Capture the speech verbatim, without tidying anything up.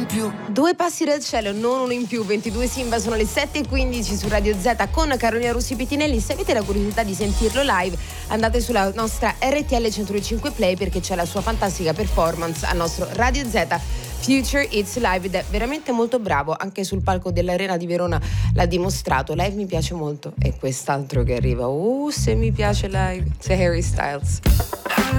più. Due passi dal cielo, non uno in più. Ventidue Simba, sono le sette e quindici su Radio Z con Carolina Russi Pitinelli. Se avete la curiosità di sentirlo live, andate sulla nostra R T L centodue e cinque Play, perché c'è la sua fantastica performance al nostro Radio Z Future It's Live, ed è veramente molto bravo. Anche sul palco dell'Arena di Verona l'ha dimostrato. Live mi piace molto. E quest'altro che arriva, uh, se mi piace live, c'è Harry Styles.